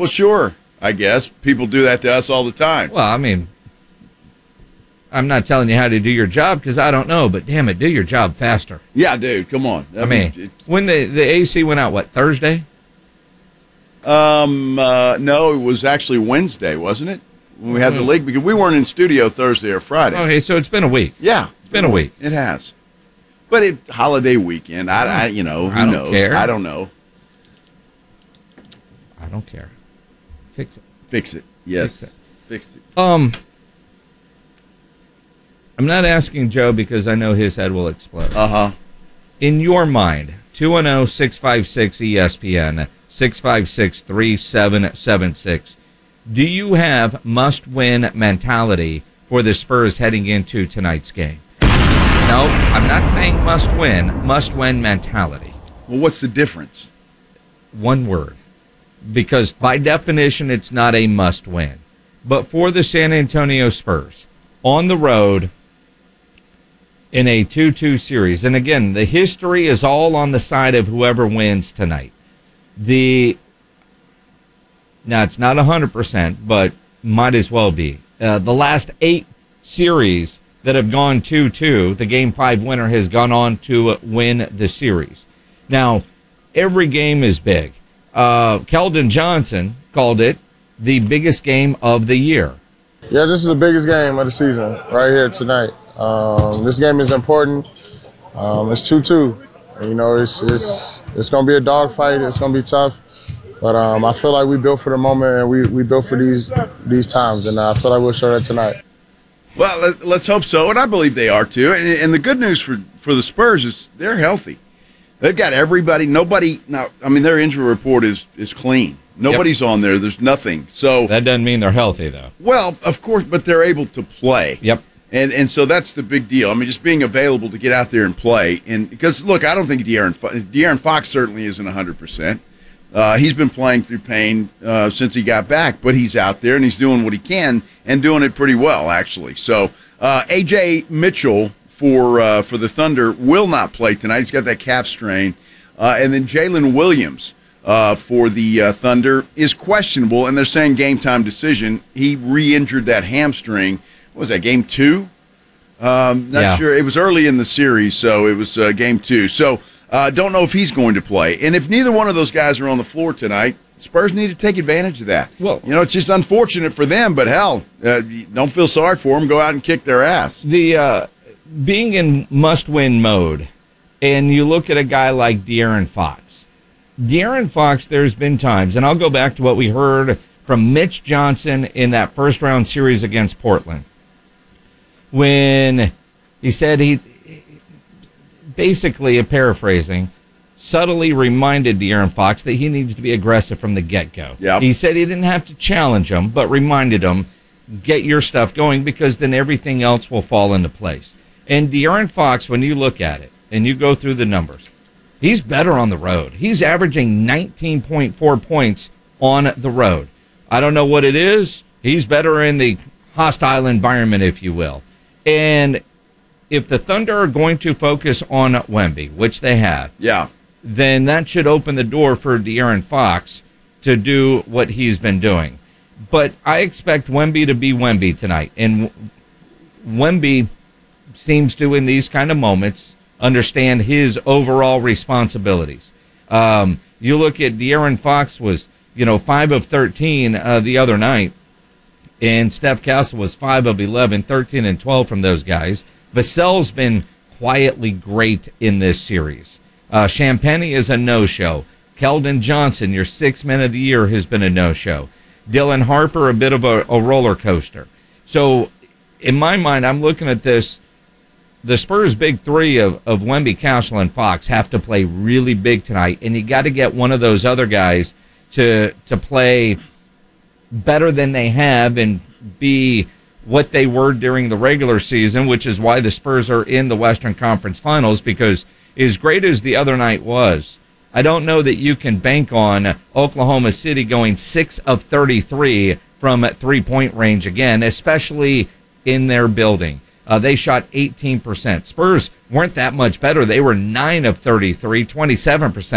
Well, sure. I guess people do that to us all the time. Well, I mean, I'm not telling you how to do your job because I don't know, but damn it, do your job faster. Yeah, dude, come on. I mean, when the AC went out, what, Thursday? No, it was actually Wednesday, wasn't it? When we had the league, because we weren't in studio Thursday or Friday. Okay, so it's been a week. Yeah, it's been a week. It has. But it holiday weekend. I who knows? Care. I don't know. I don't care. Fix it. Fix it. Yes. Fix it. I'm not asking Joe because I know his head will explode. In your mind, 210-656-ESPN, 656-3776. Do you have must-win mentality for the Spurs heading into tonight's game? No, I'm not saying must-win. Must-win mentality. Well, what's the difference? One word. Because by definition, it's not a must-win. But for the San Antonio Spurs, on the road, in a 2-2 series, and again, the history is all on the side of whoever wins tonight. Now, it's not 100%, but might as well be. The last 8 series that have gone 2-2, the Game 5 winner has gone on to win the series. Now, every game is big. Keldon Johnson called it the biggest game of the year. Yeah, this is the biggest game of the season right here tonight. This game is important. It's 2-2. You know, it's going to be a dogfight. It's going to be tough. But I feel like we built for the moment, and we built for these times, and I feel like we'll show that tonight. Well, let's hope so, and I believe they are too. And the good news for the Spurs is they're healthy. They've got everybody. Nobody now. I mean, their injury report is clean. Nobody's on there. There's nothing. So that doesn't mean they're healthy, though. Well, of course, but they're able to play. Yep. And so that's the big deal. I mean, just being available to get out there and play. And because look, I don't think De'Aaron Fox certainly isn't 100%. He's been playing through pain since he got back, but he's out there and he's doing what he can and doing it pretty well, actually. So A.J. Mitchell for the Thunder will not play tonight. He's got that calf strain. And then Jalen Williams for the Thunder is questionable, and they're saying game time decision. He re-injured that hamstring. What was that, game 2? Not sure. It was early in the series, so it was game 2. So don't know if he's going to play. And if neither one of those guys are on the floor tonight, Spurs need to take advantage of that. Well, you know, it's just unfortunate for them, but hell, don't feel sorry for them. Go out and kick their ass. The being in must-win mode, and you look at a guy like De'Aaron Fox. De'Aaron Fox, there's been times, and I'll go back to what we heard from Mitch Johnson in that first-round series against Portland, when he said he basically, paraphrasing, subtly reminded De'Aaron Fox that he needs to be aggressive from the get-go. Yep. He said he didn't have to challenge him, but reminded him, get your stuff going because then everything else will fall into place. And De'Aaron Fox, when you look at it and you go through the numbers, he's better on the road. He's averaging 19.4 points on the road. I don't know what it is. He's better in the hostile environment, if you will. And if the Thunder are going to focus on Wemby, which they have, then that should open the door for De'Aaron Fox to do what he's been doing. But I expect Wemby to be Wemby tonight. And Wemby seems to, in these kind of moments, understand his overall responsibilities. You look at De'Aaron Fox was, 5 of 13 the other night, and Steph Castle was 5 of 11, 13 and 12 from those guys. Vassell's been quietly great in this series. Champagny is a no-show. Keldon Johnson, your 6th man of the year, has been a no-show. Dylan Harper, a bit of a roller coaster. So, in my mind, I'm looking at this. The Spurs' big three of Wemby, Castle, and Fox have to play really big tonight, and you got to get one of those other guys to play better than they have and be what they were during the regular season, which is why the Spurs are in the Western Conference Finals, because as great as the other night was, I don't know that you can bank on Oklahoma City going 6 of 33 from three-point range again, especially in their building. They shot 18%. Spurs weren't that much better. They were 9 of 33, 27%.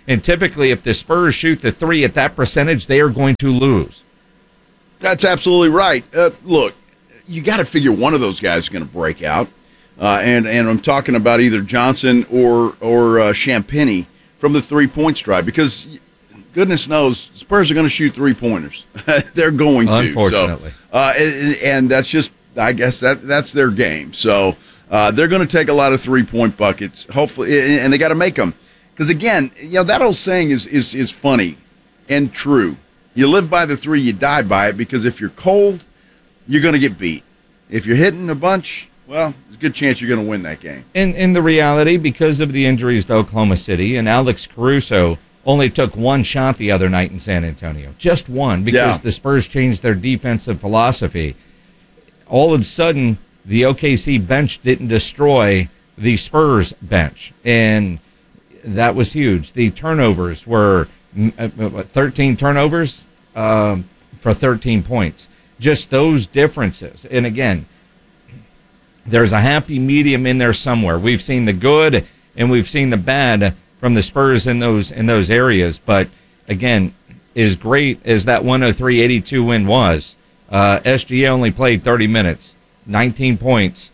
And typically, if the Spurs shoot the three at that percentage, they are going to lose. That's absolutely right. Look, you got to figure one of those guys is going to break out. And I'm talking about either Johnson or Champagnie from the three-point stripe, because goodness knows Spurs are going to shoot three-pointers. They're going to. Unfortunately. So, and that's just, I guess that's their game. So they're going to take a lot of three-point buckets, hopefully, and they got to make them. Because, again, that old saying is funny and true. You live by the three, you die by it, because if you're cold, you're going to get beat. If you're hitting a bunch, well, there's a good chance you're going to win that game. And in the reality, because of the injuries to Oklahoma City, and Alex Caruso only took one shot the other night in San Antonio. Just one, because the Spurs changed their defensive philosophy. All of a sudden, the OKC bench didn't destroy the Spurs bench, and that was huge. The turnovers were 13 turnovers for 13 points. Just those differences. And again, there's a happy medium in there somewhere. We've seen the good and we've seen the bad from the Spurs in those areas. But again, as great as that 103-82 win was, SGA only played 30 minutes, 19 points,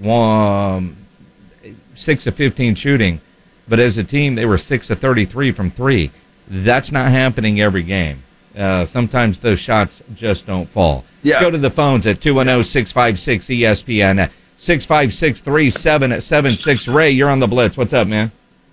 6 of 15 shooting. But as a team, they were 6 of 33 from three. That's not happening every game. Sometimes those shots just don't fall. Yeah. Let's go to the phones at 210-656-ESPN, 656-3776. Ray, you're on the Blitz. What's up, man?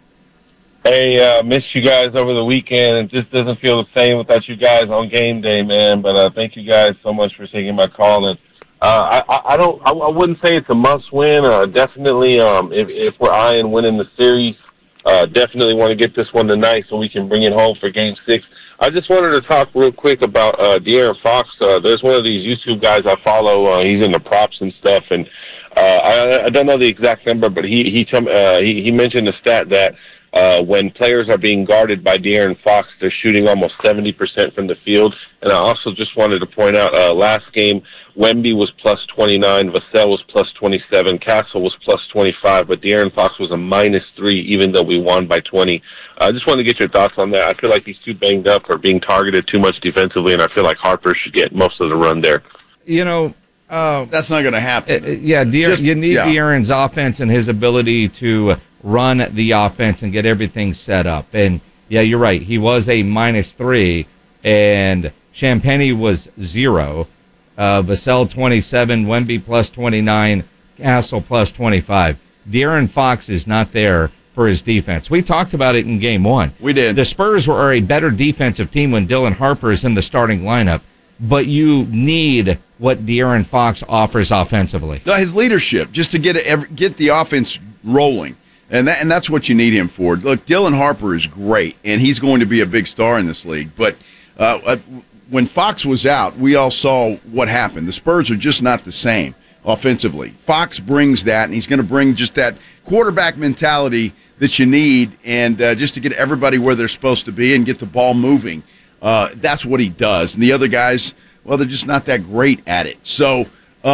Hey, missed you guys over the weekend. It just doesn't feel the same without you guys on game day, man. But thank you guys so much for taking my call. And I wouldn't say it's a must win. Definitely, if we're eyeing winning the series, definitely want to get this one tonight so we can bring it home for Game 6. I just wanted to talk real quick about De'Aaron Fox. There's one of these YouTube guys I follow. He's in the props and stuff, and I don't know the exact number, but he mentioned a stat that when players are being guarded by De'Aaron Fox, they're shooting almost 70% from the field. And I also just wanted to point out, last game, Wemby was plus 29, Vassell was plus 27, Castle was plus 25, but De'Aaron Fox was a -3, even though we won by 20. I just wanted to get your thoughts on that. I feel like he's too banged up or being targeted too much defensively, and I feel like Harper should get most of the run there. That's not going to happen. You need De'Aaron's offense and his ability to run the offense and get everything set up. And, yeah, you're right. He was a -3, and Champagnie was 0. Vassell 27, Wemby plus 29, Castle plus 25. De'Aaron Fox is not there for his defense. We talked about it in Game 1. We did. The Spurs were a better defensive team when Dylan Harper is in the starting lineup, but you need what De'Aaron Fox offers offensively. His leadership, just to get the offense rolling. And that's what you need him for. Look, Dylan Harper is great, and he's going to be a big star in this league. But when Fox was out, we all saw what happened. The Spurs are just not the same offensively. Fox brings that, and he's going to bring just that quarterback mentality that you need, and just to get everybody where they're supposed to be and get the ball moving. That's what he does. And the other guys, well, they're just not that great at it. So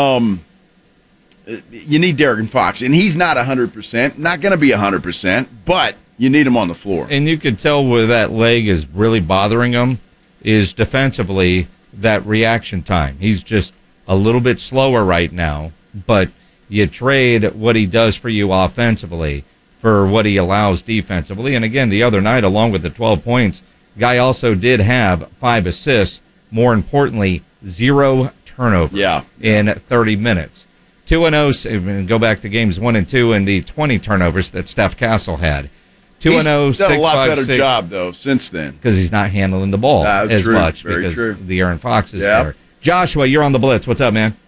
you need De'Aaron Fox, and he's not 100%, not going to be 100%, but you need him on the floor. And you could tell where that leg is really bothering him is defensively that reaction time. He's just a little bit slower right now, but you trade what he does for you offensively for what he allows defensively. And again, the other night, along with the 12 points, guy also did have 5 assists. More importantly, 0 turnovers in 30 minutes. 2-0, go back to games 1 and 2 and the 20 turnovers that Steph Castle had. 2-0, He's done 6, a lot 5, better 6, job, though, since then. because he's not handling the ball as true. much Very because true. De'Aaron Fox is there. Joshua, you're on the Blitz. What's up, man?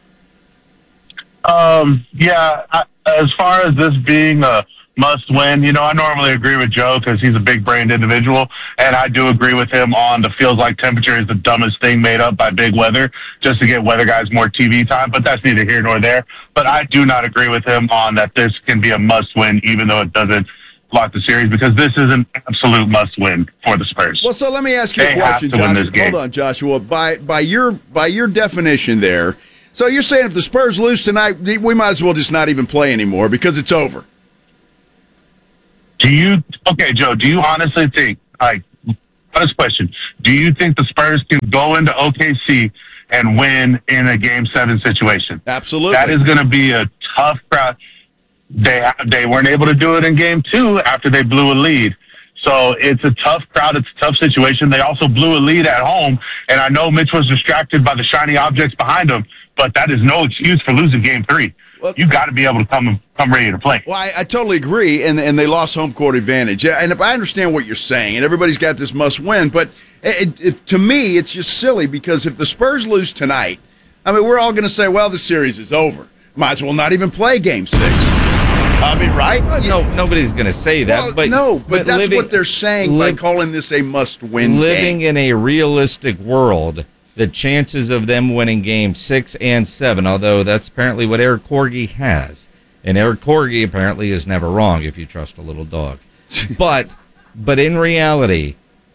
As far as this being a must-win, I normally agree with Joe because he's a big-brained individual, and I do agree with him on the feels like temperature is the dumbest thing made up by big weather just to get weather guys more TV time, but that's neither here nor there. But I do not agree with him on that this can be a must-win even though it doesn't lock the series, because this is an absolute must-win for the Spurs. Well, so let me ask you a question, Joshua. Hold on, Joshua. By your definition there, so you're saying if the Spurs lose tonight, we might as well just not even play anymore because it's over. Okay, Joe, do you honestly think, like, honest question, do you think the Spurs can go into OKC and win in a Game 7 situation? Absolutely. That is going to be a tough crowd. They weren't able to do it in Game 2 after they blew a lead. So it's a tough crowd. It's a tough situation. They also blew a lead at home, and I know Mitch was distracted by the shiny objects behind him, but that is no excuse for losing Game 3. Well, you got to be able to come ready to play. Well, I totally agree, and they lost home court advantage. And if I understand what you're saying, and everybody's got this must-win, but to me, it's just silly because if the Spurs lose tonight, I mean, we're all going to say, well, the series is over. Might as well not even play Game 6. I mean, right? No, nobody's going to say that. Well, but that's what they're saying by calling this a must-win game. Living in a realistic world, the chances of them winning Game 6 and 7, although that's apparently what Eric Corgi has. And Eric Corgi apparently is never wrong if you trust a little dog. But in reality,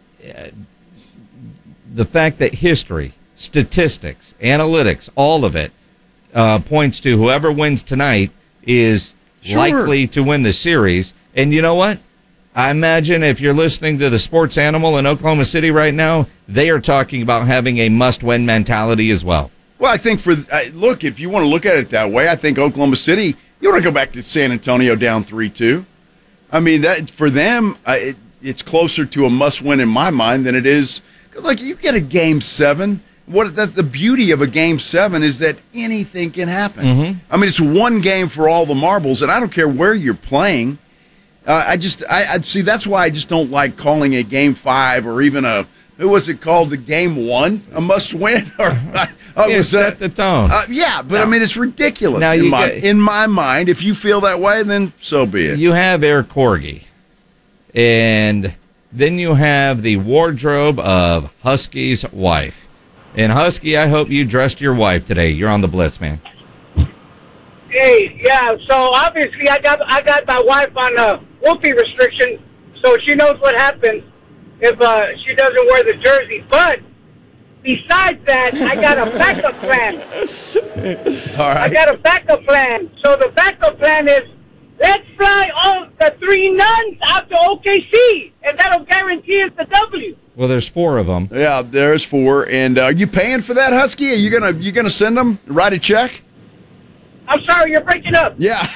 the fact that history, statistics, analytics, all of it points to whoever wins tonight is likely to win the series. And you know what? I imagine if you're listening to the Sports Animal in Oklahoma City right now, they are talking about having a must-win mentality as well. Well, I think look, if you want to look at it that way, I think Oklahoma City, you want to go back to San Antonio down 3-2. I mean, that for them, it's closer to a must-win in my mind than it is. Like, you get a Game 7. That's the beauty of a Game 7 is that anything can happen. Mm-hmm. I mean, it's one game for all the marbles, and I don't care where you're playing. I see. That's why I just don't like calling a Game 5 or even who was it called, the Game 1, a must-win? Or set the tone. Yeah, but I mean, it's ridiculous in my mind. If you feel that way, then so be it. You have Eric Corgi, and then you have the wardrobe of Husky's wife. And Husky, I hope you dressed your wife today. You're on the Blitz, man. Hey, yeah. So obviously, I got my wife on a whoopee restriction, so she knows what happens if she doesn't wear the jersey. But besides that, I got a backup plan. All right. I got a backup plan. So the backup plan is let's fly all the 3 nuns out to OKC, and that'll guarantee us the W. Well, there's 4 of them. Yeah, there's 4. And are you paying for that, Husky? Are you gonna send them? Write a check? I'm sorry, you're breaking up. Yeah.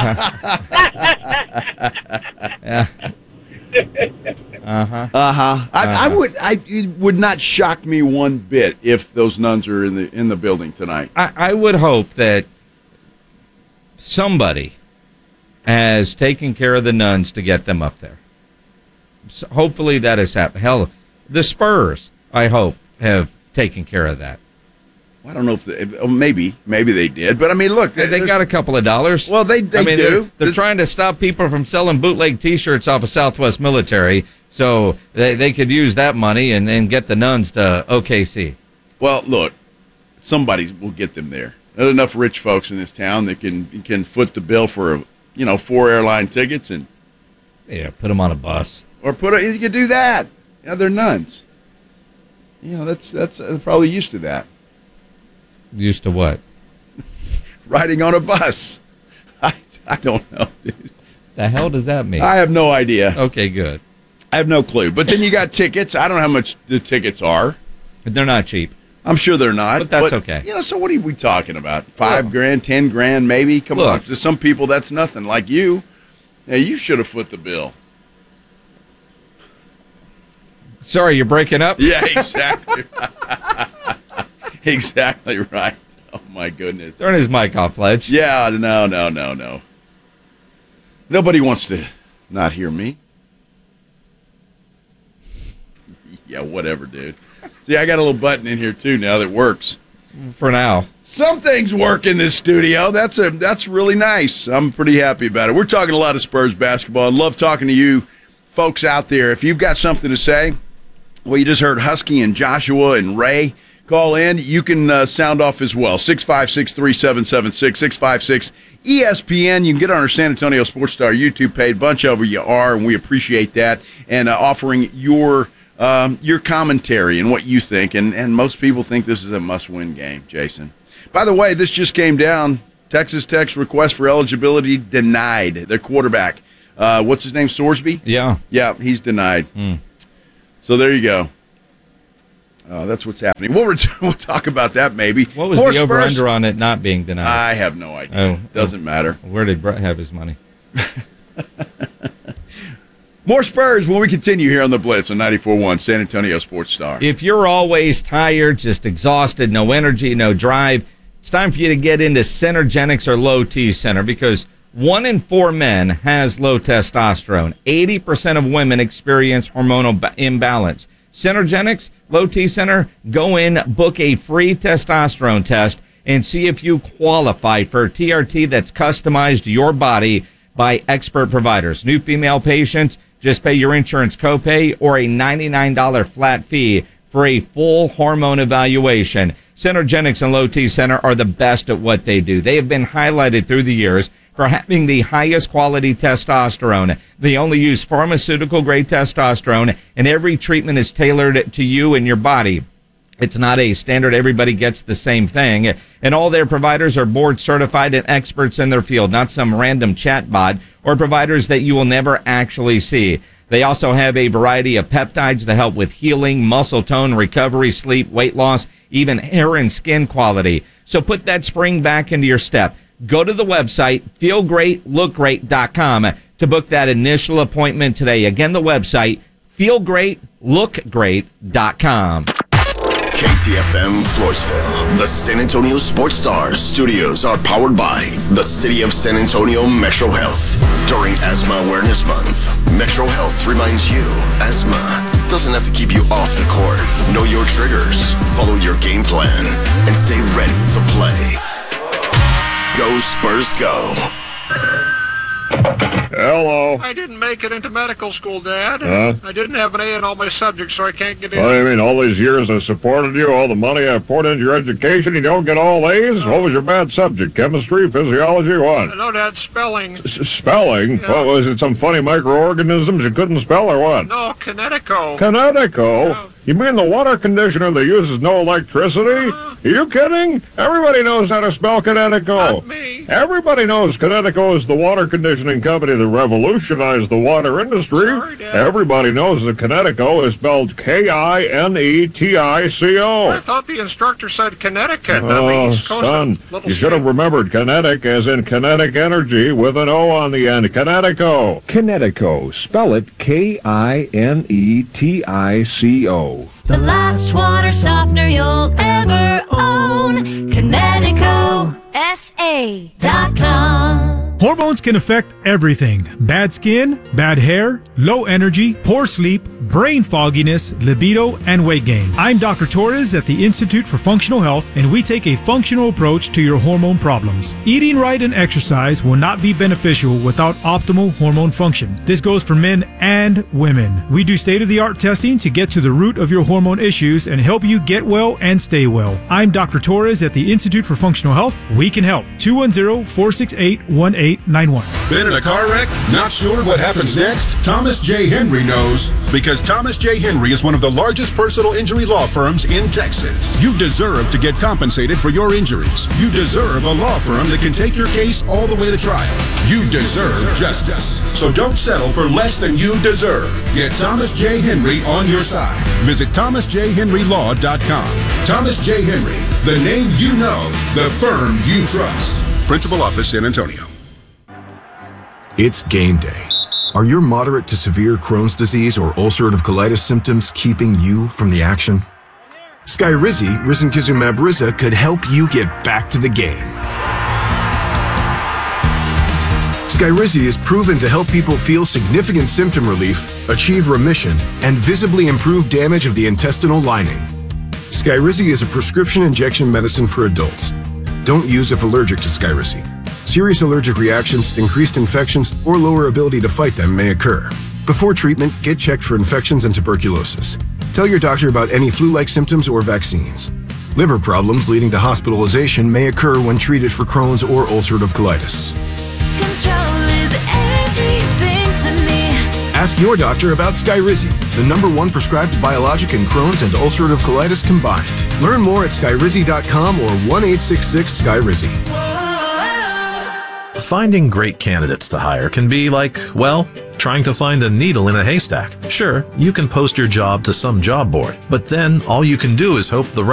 Yeah. Uh-huh. It would not shock me one bit if those nuns are in the building tonight. I would hope that somebody has taken care of the nuns to get them up there. So hopefully that has happened. Hell, the Spurs, I hope, have taken care of that. I don't know if maybe they did, but I mean, look, they got a couple of dollars. Well, they do. They're trying to stop people from selling bootleg T-shirts off of Southwest Military, so they could use that money and then get the nuns to OKC. Well, look, somebody will get them there. There's enough rich folks in this town that can foot the bill for 4 airline tickets and put them on a bus or you could do that. Yeah, they're nuns. That's probably used to that. Used to what? Riding on a bus. I don't know, dude. The hell does that mean? I have no idea. Okay, good. I have no clue. But then you got tickets. I don't know how much the tickets are. They're not cheap. I'm sure they're not. But that's okay. So what are we talking about? $5,000, $10,000, maybe? Come on. To some people, that's nothing. Like you. Yeah, you should have foot the bill. Sorry, you're breaking up? Yeah, exactly. Exactly right. Oh, my goodness. Turn his mic off, Pledge. Yeah, no. Nobody wants to not hear me. Yeah, whatever, dude. See, I got a little button in here, too, now that works. For now. Some things work in this studio. That's really nice. I'm pretty happy about it. We're talking a lot of Spurs basketball. I love talking to you folks out there. If you've got something to say, well, you just heard Husky and Joshua and Ray call in. You can sound off as well. 656-3776, 656-ESPN. You can get on our San Antonio Sports Star YouTube page. Bunch of you are, and we appreciate that. And offering your commentary and what you think. And most people think this is a must-win game, Jason. By the way, this just came down. Texas Tech's request for eligibility denied. Their quarterback, What's his name? Sorsby? Yeah. Yeah, he's denied. So there you go. That's what's happening. We'll talk about that maybe. What was the over-under on it not being denied? I have no idea. Doesn't matter. Where did Brett have his money? More Spurs when we continue here on the Blitz on 94.1 San Antonio Sports Star. If you're always tired, just exhausted, no energy, no drive, it's time for you to get into Synergenics or Low T Center, because 1 in 4 men has low testosterone. 80% of women experience hormonal imbalance. Synergenics, Low T Center, go in, book a free testosterone test, and see if you qualify for a TRT that's customized to your body by expert providers. New female patients, just pay your insurance copay or a $99 flat fee for a full hormone evaluation. Synergenics and Low T Center are the best at what they do. They have been highlighted through the years for having the highest quality testosterone. They only use pharmaceutical-grade testosterone, and every treatment is tailored to you and your body. It's not a standard everybody gets the same thing. And all their providers are board certified and experts in their field, not some random chatbot or providers that you will never actually see. They also have a variety of peptides to help with healing, muscle tone, recovery, sleep, weight loss, even hair and skin quality. So put that spring back into your step. Go to the website, feelgreatlookgreat.com, to book that initial appointment today. Again, the website, feelgreatlookgreat.com. KTFM Floresville. The San Antonio Sports Stars studios are powered by the City of San Antonio Metro Health. During Asthma Awareness Month, Metro Health reminds you asthma doesn't have to keep you off the court. Know your triggers, follow your game plan, and stay ready to play. Go Spurs, go. Hello. I didn't make it into medical school, Dad. I didn't have an A in all my subjects, so I can't get in. What do you mean, all these years I supported you, all the money I poured into your education, you don't get all A's? What was your bad subject? Chemistry, physiology, what? No, Dad, spelling. Spelling? Yeah. What, was it some funny microorganisms you couldn't spell or what? No, Kinetico. Kinetico? Yeah. You mean the water conditioner that uses no electricity? Are you kidding? Everybody knows how to spell Kinetico. Not me. Everybody knows Kinetico is the water conditioning company that revolutionized the water industry. Sorry, Dad. Everybody knows that Kinetico is spelled Kinetico. I thought the instructor said Connecticut. That Oh, means Coast son, Little you should have State. remembered kinetic as in kinetic energy with an O on the end. Kinetico. Kinetico. Spell it Kinetico. The last water softener you'll ever own. Kinetico. SA.com. Hormones can affect everything. Bad skin, bad hair, low energy, poor sleep, brain fogginess, libido, and weight gain. I'm Dr. Torres at the Institute for Functional Health, and we take a functional approach to your hormone problems. Eating right and exercise will not be beneficial without optimal hormone function. This goes for men and women. We do state-of-the-art testing to get to the root of your hormone issues and help you get well and stay well. I'm Dr. Torres at the Institute for Functional Health. We can help. 210-468-1891. Been in a car wreck? Not sure what happens next? Thomas J. Henry knows, because Thomas J. Henry is one of the largest personal injury law firms in Texas. You deserve to get compensated for your injuries. You deserve a law firm that can take your case all the way to trial. You deserve justice. So don't settle for less than you deserve. Get Thomas J. Henry on your side. Visit thomasjhenrylaw.com. Thomas J. Henry, the name you know, the firm you trust. Principal Office, San Antonio. It's game day. Are your moderate to severe Crohn's disease or ulcerative colitis symptoms keeping you from the action? Skyrizi, risankizumab Riza, could help you get back to the game. Skyrizi is proven to help people feel significant symptom relief, achieve remission, and visibly improve damage of the intestinal lining. Skyrizi is a prescription injection medicine for adults. Don't use if allergic to Skyrizi. Serious allergic reactions, increased infections, or lower ability to fight them may occur. Before treatment, get checked for infections and tuberculosis. Tell your doctor about any flu-like symptoms or vaccines. Liver problems leading to hospitalization may occur when treated for Crohn's or ulcerative colitis. Control is everything to me. Ask your doctor about Skyrizi, the #1 prescribed biologic in Crohn's and ulcerative colitis combined. Learn more at skyrizi.com or 1-866-SKYRIZI. Finding great candidates to hire can be like, well, trying to find a needle in a haystack. Sure, you can post your job to some job board, but then all you can do is hope the